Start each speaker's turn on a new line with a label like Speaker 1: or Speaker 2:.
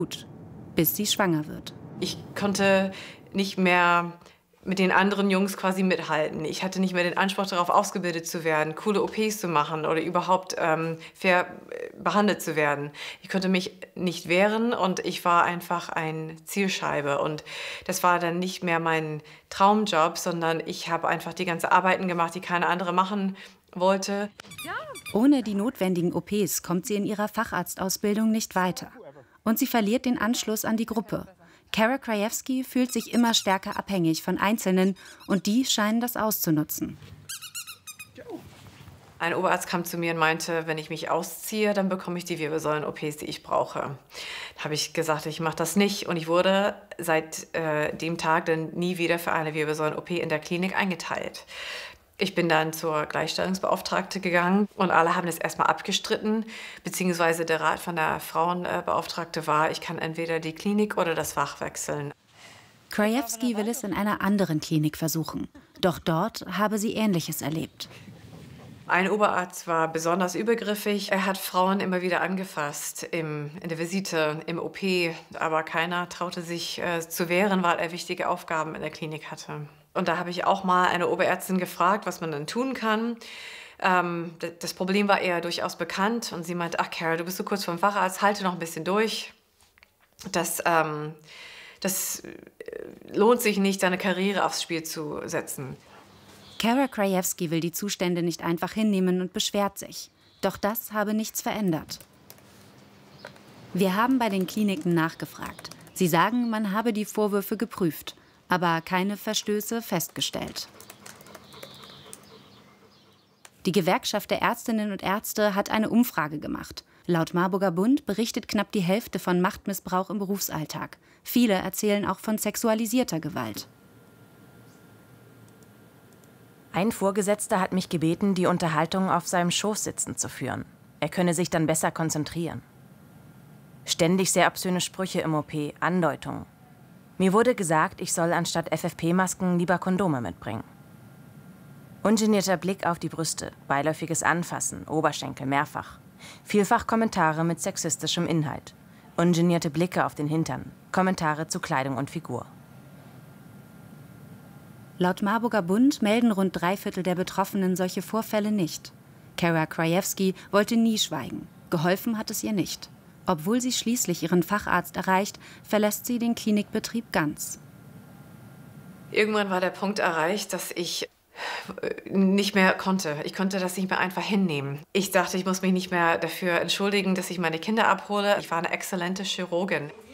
Speaker 1: gut, bis sie schwanger wird.
Speaker 2: Ich konnte nicht mehr mit den anderen Jungs quasi mithalten. Ich hatte nicht mehr den Anspruch darauf, ausgebildet zu werden, coole OPs zu machen oder überhaupt fair behandelt zu werden. Ich konnte mich nicht wehren und ich war einfach eine Zielscheibe. Und das war dann nicht mehr mein Traumjob, sondern ich habe einfach die ganzen Arbeiten gemacht, die keine andere machen wollte.
Speaker 1: Ohne die notwendigen OPs kommt sie in ihrer Facharztausbildung nicht weiter. Und sie verliert den Anschluss an die Gruppe. Kara Krajewski fühlt sich immer stärker abhängig von Einzelnen und die scheinen das auszunutzen.
Speaker 2: Ein Oberarzt kam zu mir und meinte, wenn ich mich ausziehe, dann bekomme ich die Wirbelsäulen-OPs, die ich brauche. Da habe ich gesagt, ich mache das nicht und ich wurde seit dem Tag dann nie wieder für eine Wirbelsäulen-OP in der Klinik eingeteilt. Ich bin dann zur Gleichstellungsbeauftragte gegangen und alle haben das erstmal abgestritten, beziehungsweise der Rat von der Frauenbeauftragte war, ich kann entweder die Klinik oder das Fach wechseln.
Speaker 1: Krajewski will es in einer anderen Klinik versuchen. Doch dort habe sie Ähnliches erlebt.
Speaker 2: Ein Oberarzt war besonders übergriffig. Er hat Frauen immer wieder angefasst, in der Visite, im OP. Aber keiner traute sich zu wehren, weil er wichtige Aufgaben in der Klinik hatte. Und da habe ich auch mal eine Oberärztin gefragt, was man dann tun kann. Das Problem war ihr durchaus bekannt. Und sie meinte, ach Kara, du bist so kurz vom Facharzt, halte noch ein bisschen durch. Das lohnt sich nicht, deine Karriere aufs Spiel zu setzen.
Speaker 1: Kara Krajewski will die Zustände nicht einfach hinnehmen und beschwert sich. Doch das habe nichts verändert. Wir haben bei den Kliniken nachgefragt. Sie sagen, man habe die Vorwürfe geprüft, aber keine Verstöße festgestellt. Die Gewerkschaft der Ärztinnen und Ärzte hat eine Umfrage gemacht. Laut Marburger Bund berichtet knapp die Hälfte von Machtmissbrauch im Berufsalltag. Viele erzählen auch von sexualisierter Gewalt.
Speaker 3: Ein Vorgesetzter hat mich gebeten, die Unterhaltung auf seinem Schoß sitzend zu führen. Er könne sich dann besser konzentrieren. Ständig sehr obszöne Sprüche im OP, Andeutungen. Mir wurde gesagt, ich soll anstatt FFP-Masken lieber Kondome mitbringen. Ungenierter Blick auf die Brüste, beiläufiges Anfassen, Oberschenkel mehrfach. Vielfach Kommentare mit sexistischem Inhalt. Ungenierte Blicke auf den Hintern, Kommentare zu Kleidung und Figur.
Speaker 1: Laut Marburger Bund melden rund 3/4 der Betroffenen solche Vorfälle nicht. Kara Krajewski wollte nie schweigen. Geholfen hat es ihr nicht. Obwohl sie schließlich ihren Facharzt erreicht, verlässt sie den Klinikbetrieb ganz.
Speaker 2: Irgendwann war der Punkt erreicht, dass ich nicht mehr konnte. Ich konnte das nicht mehr einfach hinnehmen. Ich dachte, ich muss mich nicht mehr dafür entschuldigen, dass ich meine Kinder abhole. Ich war eine exzellente Chirurgin.